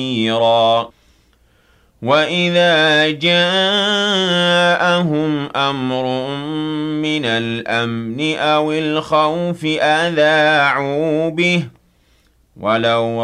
نَذِيرًا وَإِذَا جَاءَهُمْ أَمْرٌ مِّنَ الْأَمْنِ أَوِ الْخَوْفِ أَذَاعُوا بِهِ ۖ وَلَوْ